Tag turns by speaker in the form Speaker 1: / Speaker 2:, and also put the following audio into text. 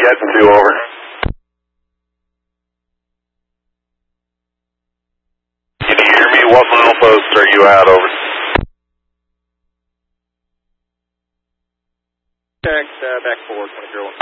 Speaker 1: Edson 2, over. Can you hear me? What milepost are you at, over?
Speaker 2: Check, back forward, 2001.